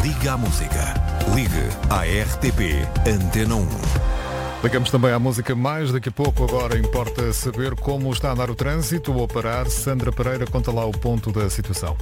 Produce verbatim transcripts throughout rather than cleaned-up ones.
Liga à música. Ligue à R T P Antena um. Ligamos também à música mais daqui a pouco. Agora importa saber como está a andar o trânsito ou parar. Sandra Pereira conta lá o ponto da situação.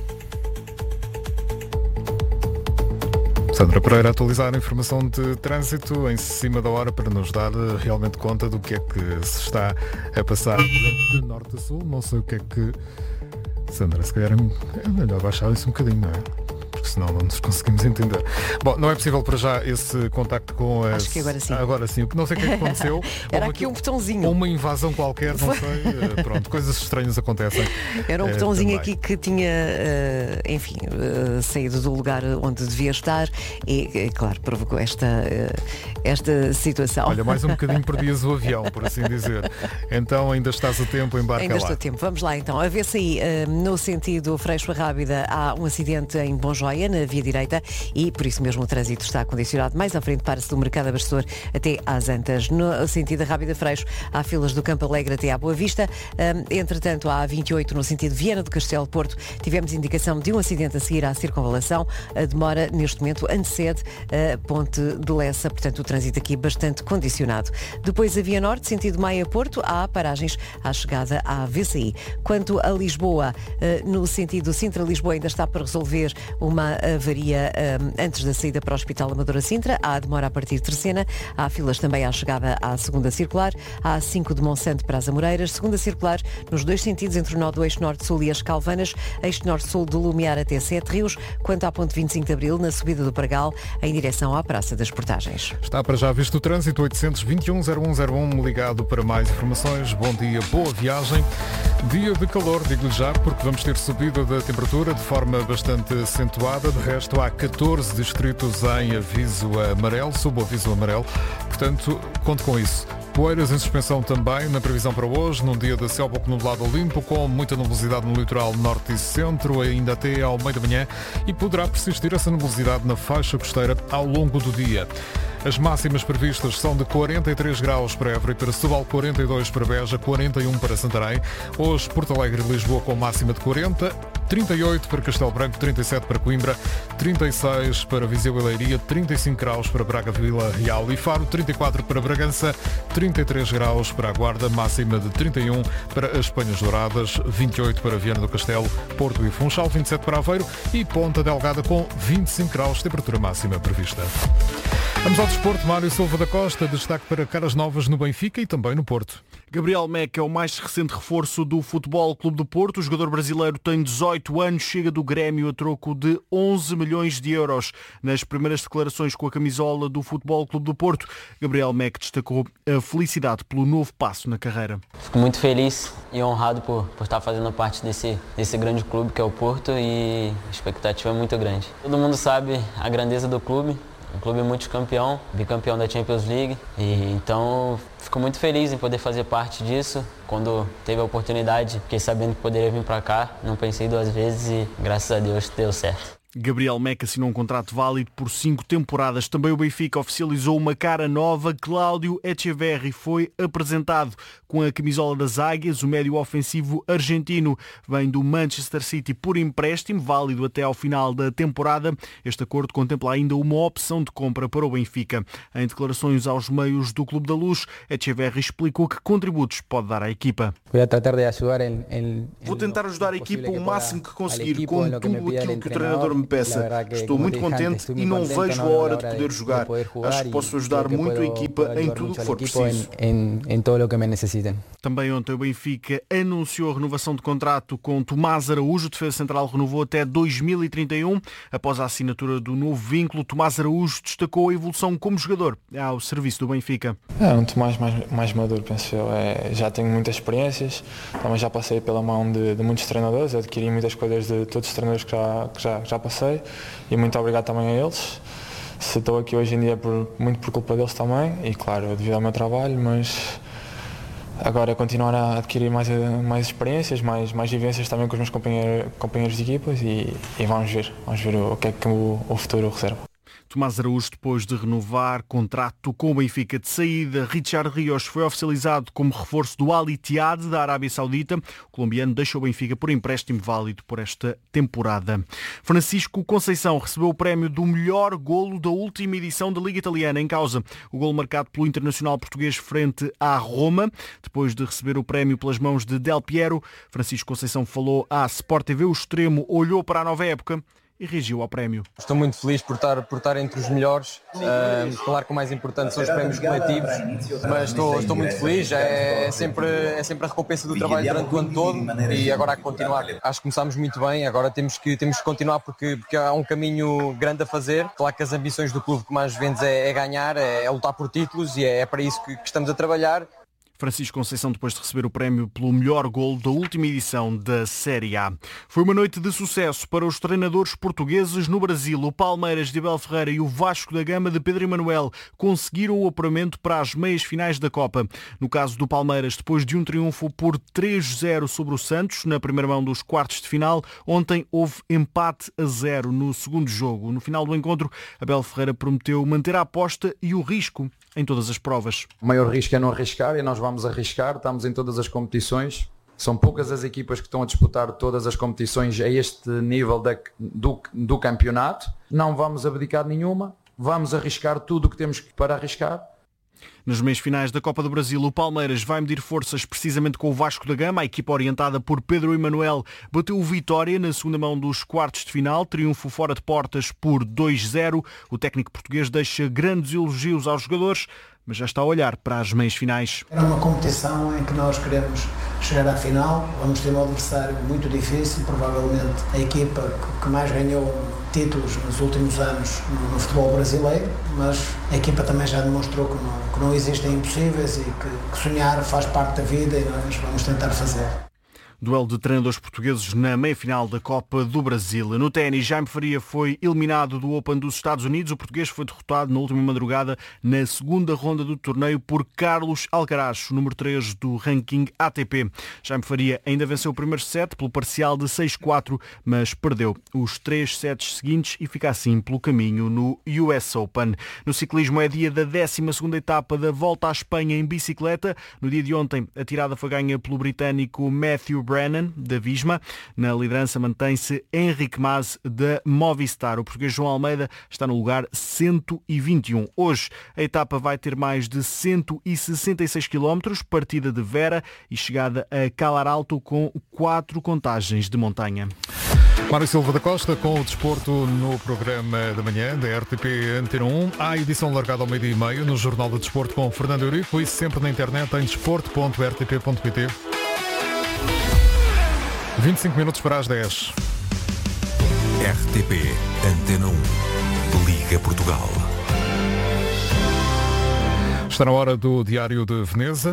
Sandra Pereira a atualizar a informação de trânsito em cima da hora para nos dar realmente conta do que é que se está a passar de norte a sul. Não sei o que é que... Sandra, se calhar é melhor baixar isso um bocadinho, não é? Porque senão não nos conseguimos entender. Bom, não é possível para já esse contacto com as... Acho que agora sim. Agora sim. Não sei o que é que aconteceu. Era aqui um botãozinho. Ou uma invasão qualquer, não sei. Pronto, coisas estranhas acontecem. Era um é, botãozinho também. aqui que tinha, uh, enfim, uh, saído do lugar onde devia estar e, é claro, provocou esta, uh, esta situação. Olha, mais um bocadinho perdias o avião, por assim dizer. Então ainda estás a tempo, embarca ainda lá. estou a tempo. Vamos lá então. A ver se aí, uh, no sentido Freixo-Rábida, há um acidente em Bom Joia, na via direita, e por isso mesmo o trânsito está condicionado. Mais à frente para-se do Mercado Abastecedor até às Antas. No sentido da Rábida Freixo, há filas do Campo Alegre até à Boa Vista. Um, entretanto, há a vinte e oito no sentido Viana do Castelo Porto. Tivemos indicação de um acidente a seguir à circunvalação. A demora, neste momento, antecede a Ponte de Lessa. Portanto, o trânsito aqui bastante condicionado. Depois, a Via Norte, sentido Maia-Porto, há paragens à chegada à V C I. Quanto a Lisboa, no sentido Sintra-Lisboa, ainda está para resolver uma avaria um, antes da saída para o Hospital Amadora Sintra. Há demora a partir de Terceira. Há filas também à chegada à segunda circular. Há a cinco de Monsanto para as Amoreiras. Segunda circular nos dois sentidos entre o nó do Eixo Norte-Sul e as Calvanas. Eixo Norte-Sul do Lumiar até Sete Rios. Quanto à ponte vinte e cinco de Abril, na subida do Pragal, em direção à Praça das Portagens. Está para já visto o trânsito. Oitocentos e vinte e um, zero um zero um, ligado para mais informações. Bom dia, boa viagem. Dia de calor, digo-lhe já, porque vamos ter subida da temperatura de forma bastante acentuada. De resto, há catorze distritos em aviso amarelo, sob o aviso amarelo. Portanto, conto com isso. Poeiras em suspensão também, na previsão para hoje, num dia de céu pouco nublado ou limpo, com muita nubosidade no litoral norte e centro, ainda até ao meio da manhã, e poderá persistir essa nubosidade na faixa costeira ao longo do dia. As máximas previstas são de quarenta e três graus para Évora e para Setúbal, quarenta e dois para Beja, quarenta e um para Santarém. Hoje, Porto Alegre e Lisboa com máxima de quarenta, trinta e oito para Castelo Branco, trinta e sete para Coimbra, trinta e seis para Viseu e Leiria, trinta e cinco graus para Braga, Vila Real e Faro, trinta e quatro para Bragança, trinta e três graus para a Guarda, máxima de trinta e um para as Penhas Douradas, vinte e oito para Viana do Castelo, Porto e Funchal, vinte e sete para Aveiro e Ponta Delgada com vinte e cinco graus, temperatura máxima prevista. Vamos ao desporto. Mário Silva da Costa, destaque para caras novas no Benfica e também no Porto. Gabriel Meca é o mais recente reforço do Futebol Clube do Porto. O jogador brasileiro tem dezoito anos, chega do Grêmio a troco de onze milhões de euros. Nas primeiras declarações com a camisola do Futebol Clube do Porto, Gabriel Meca destacou a felicidade pelo novo passo na carreira. Fico muito feliz e honrado por, por estar fazendo parte desse, desse grande clube que é o Porto, e a expectativa é muito grande. Todo mundo sabe a grandeza do clube. Um clube multicampeão, bicampeão da Champions League, e então fico muito feliz em poder fazer parte disso. Quando teve a oportunidade, fiquei sabendo que poderia vir para cá, não pensei duas vezes e graças a Deus deu certo. Gabriel Meca assinou um contrato válido por cinco temporadas. Também o Benfica oficializou uma cara nova. Cláudio Echeverri foi apresentado com a camisola das Águias. O médio ofensivo argentino vem do Manchester City por empréstimo, válido até ao final da temporada. Este acordo contempla ainda uma opção de compra para o Benfica. Em declarações aos meios do Clube da Luz, Echeverri explicou que contributos pode dar à equipa. Vou tentar ajudar a equipa o máximo que conseguir, com tudo aquilo que o treinador me peça. Estou muito contente e não vejo a hora de poder jogar. Acho que posso ajudar muito a equipa em tudo o que for preciso. Também ontem o Benfica anunciou a renovação de contrato com Tomás Araújo. O defesa central renovou até dois mil e trinta e um. Após a assinatura do novo vínculo, Tomás Araújo destacou a evolução como jogador ao serviço do Benfica. É um Tomás mais, mais maduro, penso eu. É, já tenho muitas experiências, também já passei pela mão de, de muitos treinadores, adquiri muitas coisas de todos os treinadores que já, que já, já passei, e muito obrigado também a eles. Se estou aqui hoje em dia é por, muito por culpa deles também, e claro, devido ao meu trabalho, mas agora é continuar a adquirir mais, mais experiências, mais, mais vivências também com os meus companheiros, companheiros de equipas, e, e vamos ver, vamos ver o que é que o, o futuro reserva. Tomás Araújo, depois de renovar contrato com o Benfica de saída. Richard Rios foi oficializado como reforço do Al Ittihad da Arábia Saudita. O colombiano deixa o Benfica por empréstimo válido por esta temporada. Francisco Conceição recebeu o prémio do melhor golo da última edição da Liga Italiana. Em causa o golo marcado pelo internacional português frente à Roma. Depois de receber o prémio pelas mãos de Del Piero, Francisco Conceição falou à Sport T V. O extremo olhou para a nova época e reagiu ao prémio. Estou muito feliz por estar, por estar entre os melhores. Uh, claro que o mais importante são os prémios coletivos, mas estou, estou muito feliz. É sempre, é sempre a recompensa do trabalho durante o ano todo e agora há que continuar. Acho que começámos muito bem, agora temos que, temos que continuar porque, porque há um caminho grande a fazer. Claro que as ambições do clube que mais vezes é, é ganhar, é, é lutar por títulos e é, é para isso que, que estamos a trabalhar. Francisco Conceição, depois de receber o prémio pelo melhor golo da última edição da Série A. Foi uma noite de sucesso para os treinadores portugueses no Brasil. O Palmeiras de Abel Ferreira e o Vasco da Gama de Pedro Emanuel conseguiram o apuramento para as meias finais da Copa. No caso do Palmeiras, depois de um triunfo por três a zero sobre o Santos, na primeira mão dos quartos de final, ontem houve empate a zero no segundo jogo. No final do encontro, Abel Ferreira prometeu manter a aposta e o risco em todas as provas. O maior risco é não arriscar e nós vamos arriscar, estamos em todas as competições. São poucas as equipas que estão a disputar todas as competições a este nível de, do, do campeonato. Não vamos abdicar nenhuma, vamos arriscar tudo o que temos para arriscar. Nas meias finais da Copa do Brasil, o Palmeiras vai medir forças precisamente com o Vasco da Gama. A equipa orientada por Pedro Emanuel bateu o Vitória na segunda mão dos quartos de final. Triunfo fora de portas por dois a zero. O técnico português deixa grandes elogios aos jogadores, mas já está a olhar para as meias finais. É uma competição em que nós queremos chegar à final. Vamos ter um adversário muito difícil, provavelmente a equipa que mais ganhou títulos nos últimos anos no, no futebol brasileiro, mas a equipa também já demonstrou que não, que não existem impossíveis e que, que sonhar faz parte da vida e nós vamos tentar fazer. Duelo de treinadores portugueses na meia-final da Copa do Brasil. No ténis, Jaime Faria foi eliminado do Open dos Estados Unidos. O português foi derrotado na última madrugada na segunda ronda do torneio por Carlos Alcaraz, número três do ranking A T P. Jaime Faria ainda venceu o primeiro set pelo parcial de seis a quatro, mas perdeu os três sets seguintes e fica assim pelo caminho no U S Open. No ciclismo é dia da décima segunda etapa da Volta à Espanha em bicicleta. No dia de ontem, a tirada foi ganha pelo britânico Matthew Brennan, da Visma. Na liderança mantém-se Henrique Mas, da Movistar. O português João Almeida está no lugar cento e vinte e um. Hoje, a etapa vai ter mais de cento e sessenta e seis quilómetros, partida de Vera e chegada a Calar Alto com quatro contagens de montanha. Mário Silva da Costa com o desporto no programa da manhã da R T P Antena um. Há a edição largada ao meio-dia e meio no Jornal do Desporto com Fernando Eurico e sempre na internet em desporto ponto r t p ponto p t. vinte e cinco minutos para as dez. R T P Antena um. Liga Portugal. Está na hora do Diário de Veneza.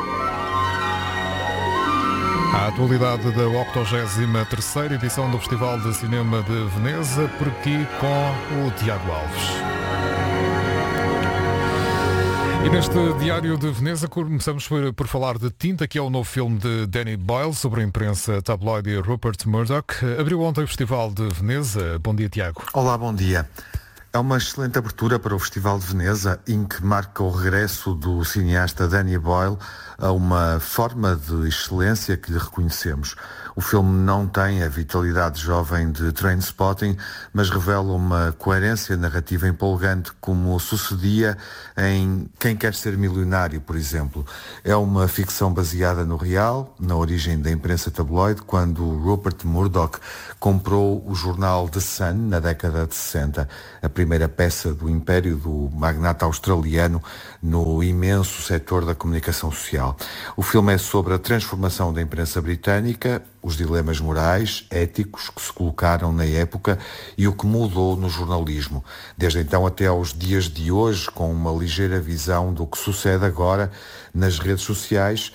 A atualidade da octogésima terceira edição do Festival de Cinema de Veneza, por aqui com o Tiago Alves. E neste Diário de Veneza começamos por, por falar de Tinta, que é o novo filme de Danny Boyle sobre a imprensa tabloide Rupert Murdoch. Abriu ontem o Festival de Veneza. Bom dia, Tiago. Olá, bom dia. É uma excelente abertura para o Festival de Veneza, em que marca o regresso do cineasta Danny Boyle a uma forma de excelência que lhe reconhecemos. O filme não tem a vitalidade jovem de Trainspotting, mas revela uma coerência narrativa empolgante, como sucedia em Quem Quer Ser Milionário, por exemplo. É uma ficção baseada no real, na origem da imprensa tabloide, quando Rupert Murdoch comprou o jornal The Sun na década de sessenta, a primeira peça do império do magnata australiano no imenso setor da comunicação social. O filme é sobre a transformação da imprensa britânica, os dilemas morais, éticos que se colocaram na época e o que mudou no jornalismo, desde então até aos dias de hoje, com uma ligeira visão do que sucede agora nas redes sociais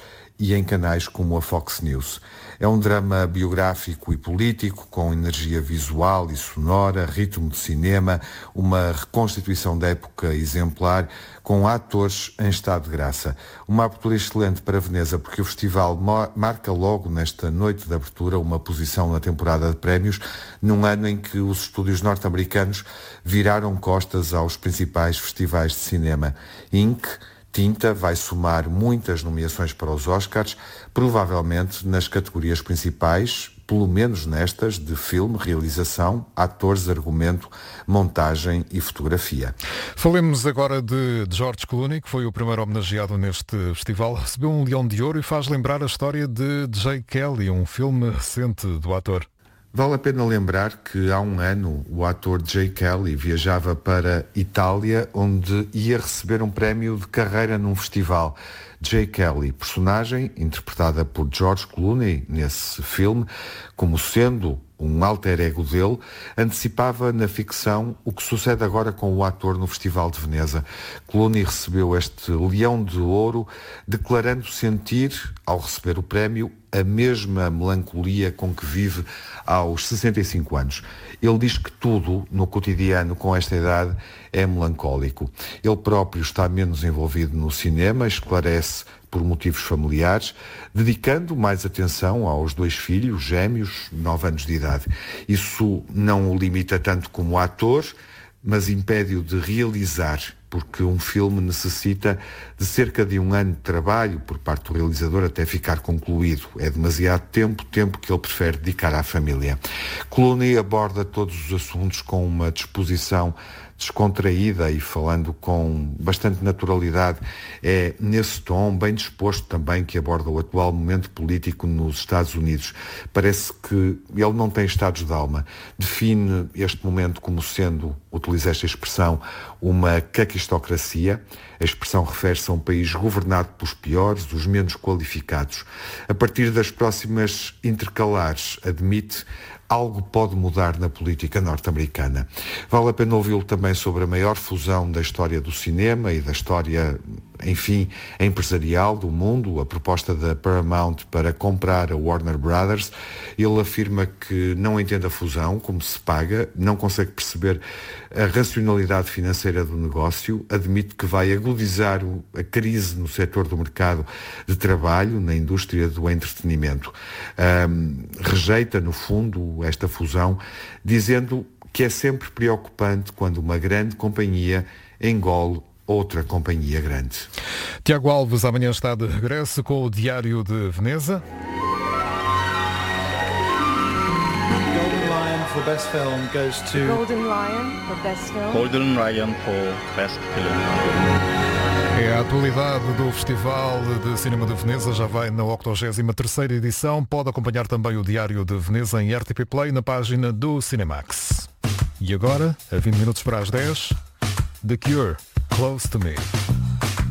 e em canais como a Fox News. É um drama biográfico e político, com energia visual e sonora, ritmo de cinema, uma reconstituição da época exemplar, com atores em estado de graça. Uma abertura excelente para Veneza, porque o festival marca logo nesta noite de abertura uma posição na temporada de prémios, num ano em que os estúdios norte-americanos viraram costas aos principais festivais de cinema. Inc Tinta vai somar muitas nomeações para os Oscars, provavelmente nas categorias principais, pelo menos nestas de filme, realização, atores, argumento, montagem e fotografia. Falemos agora de George Clooney, que foi o primeiro homenageado neste festival. Recebeu um Leão de Ouro e faz lembrar a história de Jay Kelly, um filme recente do ator. Vale a pena lembrar que há um ano o ator Jay Kelly viajava para Itália, onde ia receber um prémio de carreira num festival. Jay Kelly, personagem interpretada por George Clooney nesse filme, como sendo um alter ego dele, antecipava na ficção o que sucede agora com o ator no Festival de Veneza. Clooney recebeu este Leão de Ouro, declarando sentir, ao receber o prémio, a mesma melancolia com que vive aos sessenta e cinco anos. Ele diz que tudo no cotidiano com esta idade é melancólico. Ele próprio está menos envolvido no cinema, esclarece por motivos familiares, dedicando mais atenção aos dois filhos gêmeos, nove anos de idade. Isso não o limita tanto como ator, mas impede-o de realizar, porque um filme necessita de cerca de um ano de trabalho por parte do realizador até ficar concluído. É demasiado tempo, tempo que ele prefere dedicar à família. Clooney aborda todos os assuntos com uma disposição descontraída e falando com bastante naturalidade. É nesse tom, bem disposto também, que aborda o atual momento político nos Estados Unidos. Parece que ele não tem estados de alma. Define este momento como sendo, utiliza esta expressão, uma caquistocracia. A expressão refere-se a um país governado pelos piores, os menos qualificados. A partir das próximas intercalares, admite, algo pode mudar na política norte-americana. Vale a pena ouvi-lo também sobre a maior fusão da história do cinema e da história, enfim, empresarial do mundo, a proposta da Paramount para comprar a Warner Brothers. Ele afirma que não entende a fusão, como se paga, não consegue perceber a racionalidade financeira do negócio, admite que vai agudizar a crise no setor do mercado de trabalho, na indústria do entretenimento. Um, rejeita, no fundo, esta fusão, dizendo que é sempre preocupante quando uma grande companhia engole outra companhia grande. Tiago Alves amanhã está de regresso com o Diário de Veneza. Golden Lion for Best Film goes to Golden Lion for Best Film. Golden Lion for Best Film. É a atualidade do Festival de Cinema de Veneza, já vai na octogésima terceira edição. Pode acompanhar também o Diário de Veneza em R T P Play na página do Cinemax. E agora, a vinte minutos para as dez, The Cure, Close to Me.